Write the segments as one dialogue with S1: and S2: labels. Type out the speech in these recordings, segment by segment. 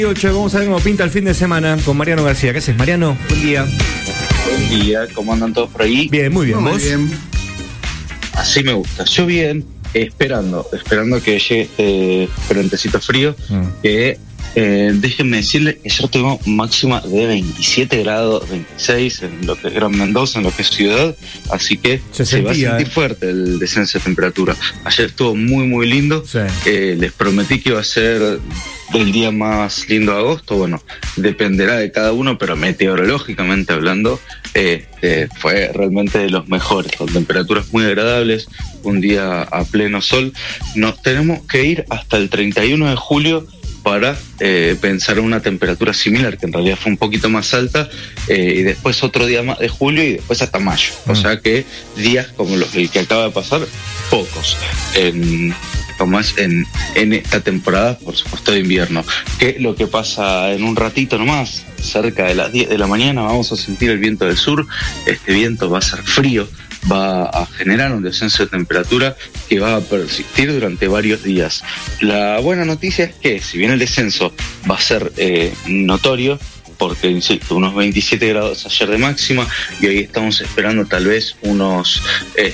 S1: 8, vamos a ver cómo pinta el fin de semana con Mariano García. ¿Qué haces, Mariano? Buen día.
S2: Buen día, ¿cómo andan todos por ahí?
S1: Bien, muy bien.
S3: Muy
S1: ¿Vos?
S3: bien.
S2: Así me gusta. Yo bien, esperando que llegue este frentecito frío, que déjenme decirles que ayer tuvimos máxima de 27 grados, 26 en lo que es Gran Mendoza, en lo que es ciudad, así que se va a sentir fuerte el descenso de temperatura. Ayer estuvo muy muy lindo,
S1: Sí.
S2: Les prometí que iba a ser el día más lindo de agosto. Bueno, dependerá de cada uno, pero meteorológicamente hablando, fue realmente de los mejores, con temperaturas muy agradables, un día a pleno sol. Nos tenemos que ir hasta el 31 de julio para pensar en una temperatura similar, que en realidad fue un poquito más alta, y después otro día más de julio y después hasta mayo. O sea que días como el que acaba de pasar, pocos en esta temporada, por supuesto, de invierno. Que lo que pasa en un ratito nomás, cerca de las 10 de la mañana, vamos a sentir el viento del sur. Este viento va a ser frío, va a generar un descenso de temperatura que va a persistir durante varios días. La buena noticia es que, si bien el descenso va a ser notorio, porque, insisto, unos 27 grados ayer de máxima y hoy estamos esperando tal vez unos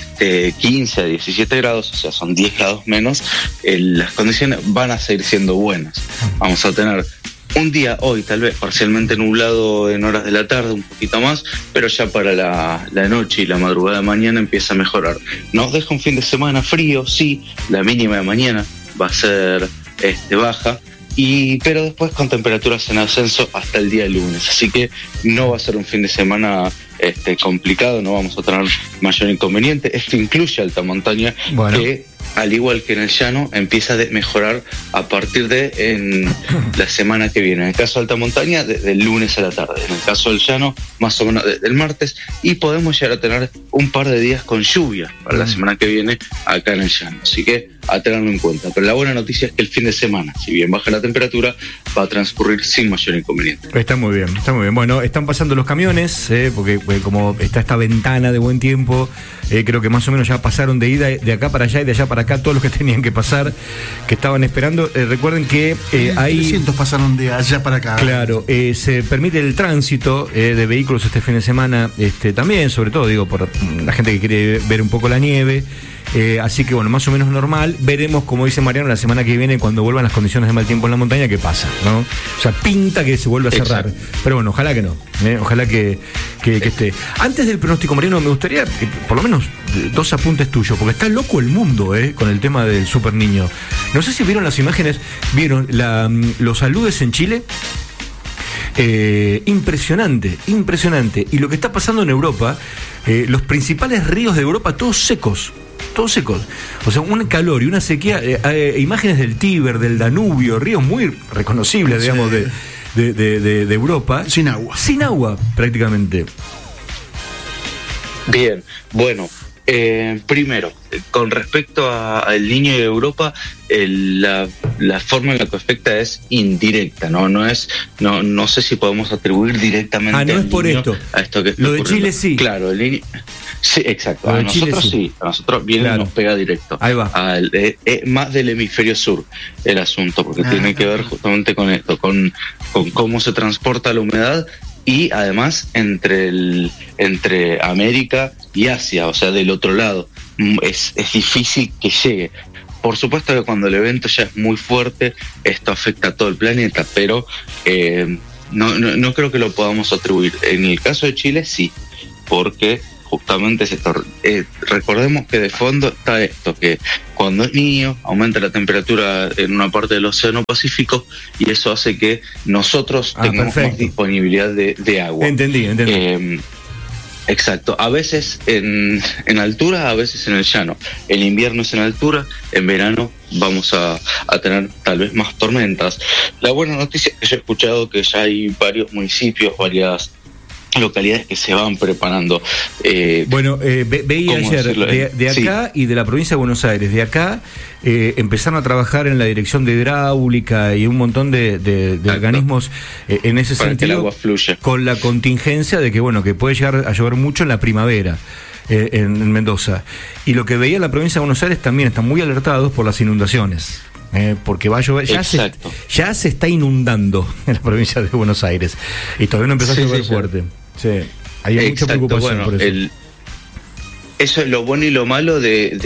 S2: 15 a 17 grados, o sea, son 10 grados menos, las condiciones van a seguir siendo buenas. Vamos a tener un día hoy tal vez parcialmente nublado en horas de la tarde, un poquito más, pero ya para la noche y la madrugada de mañana empieza a mejorar. Nos deja un fin de semana frío, sí, la mínima de mañana va a ser baja, pero después con temperaturas en ascenso hasta el día lunes, así que no va a ser un fin de semana complicado, no vamos a tener mayor inconveniente. Esto incluye alta montaña, bueno, que al igual que en el llano empieza a mejorar a partir de la semana que viene. En el caso de alta montaña, desde el lunes a la tarde. En el caso del llano, más o menos desde el martes, y podemos llegar a tener un par de días con lluvia para la semana que viene acá en el llano, así que a tenerlo en cuenta. Pero la buena noticia es que el fin de semana, si bien baja la temperatura, va a transcurrir sin mayor inconveniente.
S1: Está muy bien, está muy bien. Bueno, están pasando los camiones, porque como está esta ventana de buen tiempo, creo que más o menos ya pasaron de ida de acá para allá y de allá para acá todos los que tenían que pasar, que estaban esperando. Recuerden que hay
S3: 300 pasaron de allá para acá.
S1: Claro, se permite el tránsito de vehículos este fin de semana, también, sobre todo, digo, por la gente que quiere ver un poco la nieve. Así que bueno, más o menos normal. Veremos, como dice Mariano, la semana que viene, cuando vuelvan las condiciones de mal tiempo en la montaña, qué pasa, ¿no? O sea, pinta que se vuelve a cerrar. Exacto. Pero bueno, ojalá que no, ojalá que esté. Antes del pronóstico, Mariano, me gustaría por lo menos 2 apuntes tuyos, porque está loco el mundo con el tema del super niño. No sé si vieron las imágenes, vieron los aludes en Chile. Impresionante. Y lo que está pasando en Europa, los principales ríos de Europa todos secos. O sea, un calor y una sequía. Imágenes del Tíber, del Danubio, ríos muy reconocibles, digamos, de Europa.
S3: Sin agua.
S1: Sin agua, prácticamente.
S2: Bien, bueno. Primero, con respecto al niño de Europa, la forma en la que afecta es indirecta, no sé si podemos atribuir directamente
S1: no es por
S2: niño
S1: esto.
S2: A esto que está
S1: lo de
S2: ocurriendo.
S1: Chile sí.
S2: Claro, el niño. Sí, exacto. A nosotros sí. A nosotros viene, claro, y nos pega directo.
S1: Ahí va.
S2: Más del hemisferio sur el asunto, porque tiene que ver justamente con esto, con cómo se transporta la humedad. Y además entre América y Asia, o sea, del otro lado, es difícil que llegue. Por supuesto que cuando el evento ya es muy fuerte, esto afecta a todo el planeta, pero no creo que lo podamos atribuir. En el caso de Chile, sí, porque justamente recordemos que de fondo está esto, que cuando es niño aumenta la temperatura en una parte del Océano Pacífico y eso hace que nosotros tengamos más disponibilidad de agua.
S1: Entendí.
S2: Exacto, a veces en altura, a veces en el llano. El invierno es en altura, en verano vamos a tener tal vez más tormentas. La buena noticia es que yo he escuchado que ya hay varios municipios, varias localidades que se van preparando.
S1: Veía ayer de acá, sí, y de la provincia de Buenos Aires, de acá empezaron a trabajar en la dirección de hidráulica y un montón de organismos en ese
S2: para
S1: sentido,
S2: que el agua fluya,
S1: con la contingencia de que puede llegar a llover mucho en la primavera. En Mendoza. Y lo que veía en la provincia de Buenos Aires también están muy alertados por las inundaciones. porque va a llover, ya se está inundando en la provincia de Buenos Aires y todavía no empezó a llover fuerte. Sí, hay mucha preocupación por eso.
S2: Eso es lo bueno y lo malo de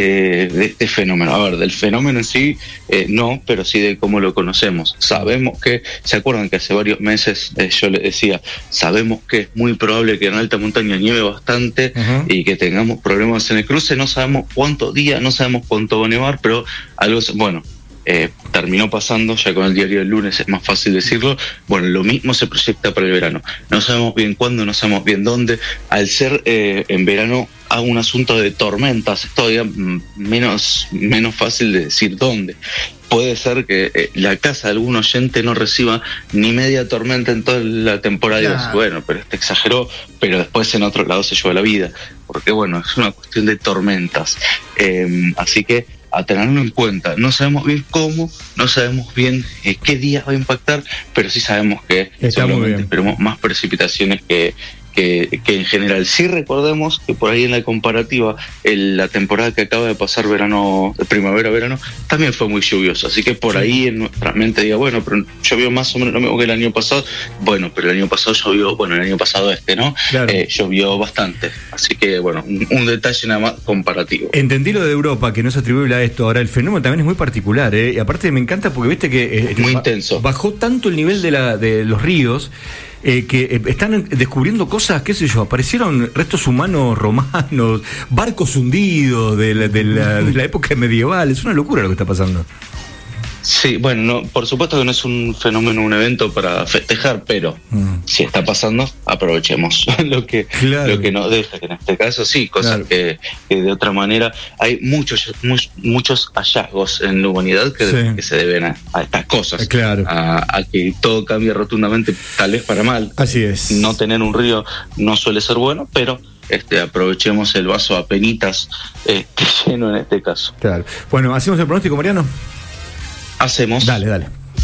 S2: este fenómeno. A ver, del fenómeno en sí, no, pero sí de cómo lo conocemos. Sabemos que, ¿se acuerdan que hace varios meses yo les decía, sabemos que es muy probable que en alta montaña nieve bastante y que tengamos problemas en el cruce? No sabemos cuántos días, no sabemos cuánto va a nevar, pero algo, bueno, terminó pasando, ya con el diario del lunes es más fácil decirlo. Bueno, lo mismo se proyecta para el verano. No sabemos bien cuándo, no sabemos bien dónde. Al ser en verano a un asunto de tormentas, es todavía menos fácil de decir dónde. Puede ser que la casa de algún oyente no reciba ni media tormenta en toda la temporada. Claro. Bueno, pero exageró, pero después en otro lado se lleva la vida, porque bueno, es una cuestión de tormentas. Así que a tenerlo en cuenta. No sabemos bien cómo, no sabemos bien qué día va a impactar, pero sí sabemos que seguramente esperemos más precipitaciones que en general. Sí, recordemos que por ahí en la comparativa, la temporada que acaba de pasar primavera-verano, también fue muy lluviosa, así que por ahí en nuestra mente diga, bueno, pero llovió más o menos lo mismo que el año pasado. Bueno, pero el año pasado llovió, el año pasado ¿no? Claro. Llovió bastante, así que bueno, un detalle nada más comparativo.
S1: Entendí lo de Europa, que no es atribuible a esto. Ahora, el fenómeno también es muy particular, y aparte me encanta porque viste que
S2: muy intenso.
S1: Bajó tanto el nivel de los ríos, que están descubriendo cosas, qué sé yo, aparecieron restos humanos romanos, barcos hundidos de la época medieval. Es una locura lo que está pasando.
S2: Sí, bueno, no, por supuesto que no es un fenómeno, un evento para festejar, pero si está pasando, aprovechemos lo que nos deja, que en este caso sí, cosas que de otra manera hay muchos hallazgos en la humanidad que se deben a estas cosas, a que todo cambie rotundamente, tal vez para mal.
S1: Así es.
S2: No tener un río no suele ser bueno, pero aprovechemos el vaso apenitas lleno en este caso.
S1: Claro. Bueno, ¿hacemos el pronóstico, Mariano?
S2: Hacemos.
S1: Dale.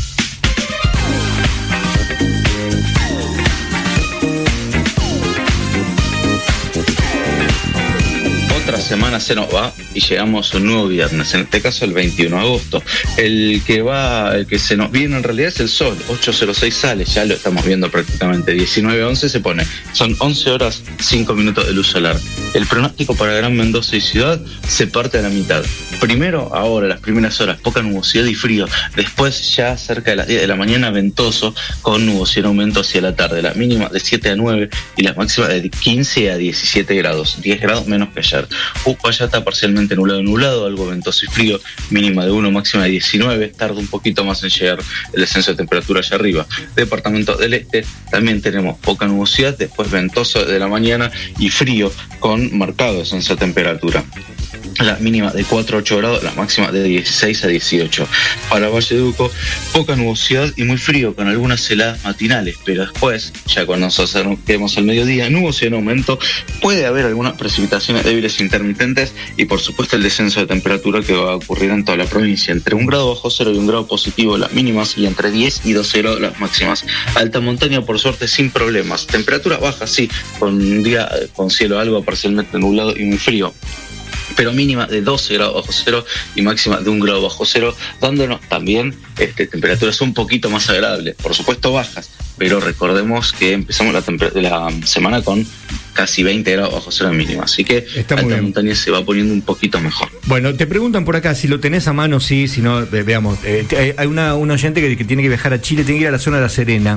S2: Otra semana se nos va y llegamos a un nuevo viernes, en este caso el 21 de agosto. El que se nos viene en realidad es el sol. 8:06 sale, ya lo estamos viendo prácticamente. 19:11 se pone. Son 11 horas 5 minutos de luz solar. El pronóstico para Gran Mendoza y ciudad se parte a la mitad. Primero, ahora, las primeras horas, poca nubosidad y frío. Después, ya cerca de las 10 de la mañana, ventoso, con nubosidad en aumento hacia la tarde. La mínima de 7 a 9 y la máxima de 15 a 17 grados. 10 grados menos que ayer. Uspallata parcialmente nublado, algo ventoso y frío. Mínima de 1, máxima de 19. Tarda un poquito más en llegar el descenso de temperatura allá arriba. Departamento del Este, también tenemos poca nubosidad. Después, ventoso de la mañana y frío, con marcado descenso de temperatura. La mínima de 4 a 8 grados, la máxima de 16 a 18. Para Valleduco, poca nubosidad y muy frío, con algunas heladas matinales, pero después, ya cuando nos acerquemos al mediodía, nubosidad en aumento, puede haber algunas precipitaciones débiles e intermitentes y por supuesto el descenso de temperatura que va a ocurrir en toda la provincia, entre 1 grado bajo cero y 1 grado positivo las mínimas y entre 10 y 12 grados las máximas. Alta montaña, por suerte, sin problemas. Temperaturas bajas, sí, con un día con cielo algo parcialmente nublado y muy frío, pero mínima de 12 grados bajo cero y máxima de 1 grado bajo cero, dándonos también temperaturas un poquito más agradables, por supuesto bajas, pero recordemos que empezamos la semana con casi 20 grados bajo cero mínima, así que alta montaña se va poniendo un poquito mejor.
S1: Bueno, te preguntan por acá si lo tenés a mano, sí, si no, veamos, hay una oyente que tiene que viajar a Chile, tiene que ir a la zona de La Serena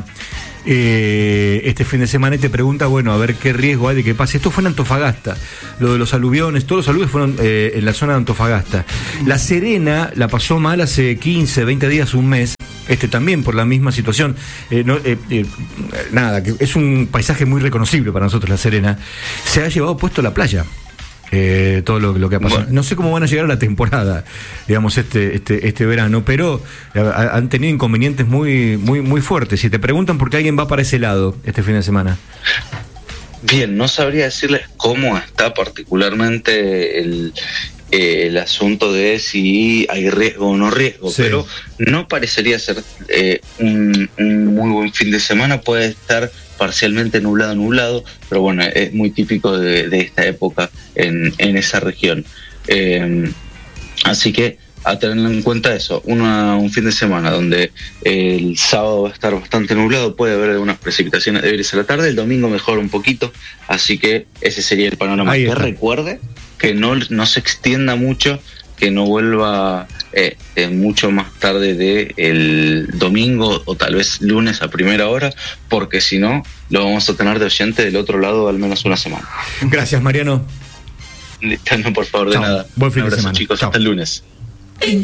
S1: este fin de semana y te pregunta, bueno, a ver qué riesgo hay de que pase. Esto fue en Antofagasta, lo de los aluviones, todos los aluvios fueron en la zona de Antofagasta. La Serena la pasó mal hace 15, 20 días, un mes, también por la misma situación. Nada, que es un paisaje muy reconocible para nosotros, La Serena. Se ha llevado puesto la playa. Todo lo que ha pasado. Bueno. No sé cómo van a llegar a la temporada, digamos, este verano, pero han tenido inconvenientes muy, muy, muy fuertes. Si te preguntan por qué alguien va para ese lado este fin de semana.
S2: Bien, no sabría decirles cómo está particularmente el asunto de si hay riesgo o no riesgo, sí, pero no parecería ser un muy buen fin de semana. Puede estar parcialmente nublado, pero bueno, es muy típico de esta época en esa región. Así que a tener en cuenta eso, un fin de semana donde el sábado va a estar bastante nublado, puede haber algunas precipitaciones débiles a la tarde, el domingo mejora un poquito, así que ese sería el panorama. Que recuerde que no se extienda mucho, que no vuelva mucho más tarde del domingo o tal vez lunes a primera hora, porque si no, lo vamos a tener de oyente del otro lado al menos una semana.
S1: Gracias, Mariano.
S2: No, por favor, de nada.
S1: Buen fin
S2: un abrazo,
S1: de semana,
S2: chicos.
S1: Chao.
S2: Hasta el lunes.